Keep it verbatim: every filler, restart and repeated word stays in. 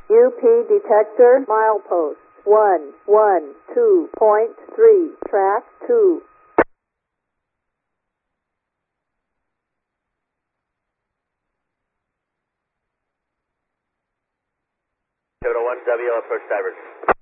U P detector, milepost one one two point three, track two. seven oh one W, approach divers.